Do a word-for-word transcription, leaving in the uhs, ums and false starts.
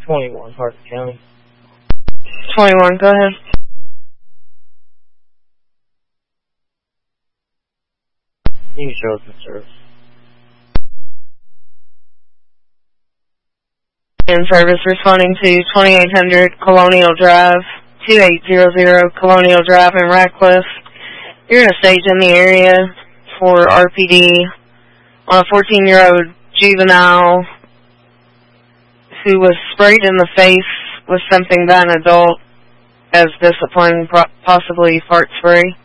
twenty-one, Hartford County. twenty-one, go ahead. You can show us the service. In service responding to twenty-eight hundred Colonial Drive, two eight zero zero Colonial Drive in Ratcliffe. You're in a stage in the area for R P D on a fourteen-year-old juvenile who was sprayed in the face with something by an adult as discipline, possibly fart spray.